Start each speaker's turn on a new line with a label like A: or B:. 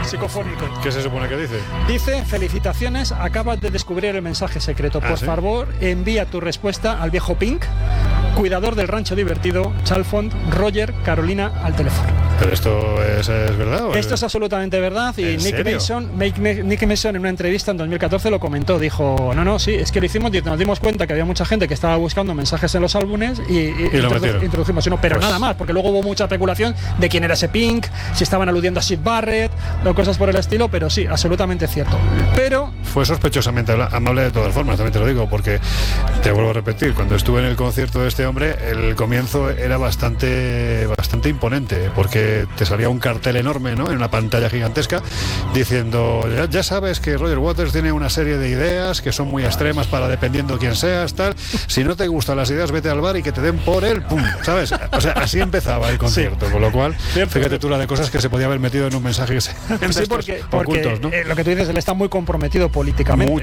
A: psicofónico.
B: ¿Qué se supone que dice?
A: Dice: felicitaciones, acabas de descubrir el mensaje secreto. Por favor, envía tu respuesta al viejo Pink, cuidador del rancho divertido, Chalfont, Roger, Carolina, al teléfono.
B: ¿Pero esto es verdad?
A: Esto es absolutamente verdad, y Nick Mason en una entrevista en 2014 lo comentó. Dijo: no, sí, es que lo hicimos y nos dimos cuenta que había mucha gente que estaba buscando mensajes en los álbumes y introdujimos uno, pero nada más, porque luego hubo mucha especulación de quién era ese Pink, si estaban aludiendo a Syd Barrett o cosas por el estilo, pero sí, absolutamente cierto. Pero
B: fue sospechosamente amable de todas formas, también te lo digo, porque te vuelvo a repetir, cuando estuve en el concierto de este hombre, el comienzo era bastante imponente, porque te salía un cartel enorme, ¿no?, en una pantalla gigantesca, diciendo: ya sabes que Roger Waters tiene una serie de ideas que son muy extremas para dependiendo quién seas, tal. Si no te gustan las ideas, vete al bar y que te den por él, pum, ¿sabes? O sea, así empezaba el concierto, con lo cual, fíjate tú la de cosas que se podía haber metido en un mensaje
A: porque
B: ocultos, ¿no?
A: Lo que tú dices, él está muy comprometido políticamente.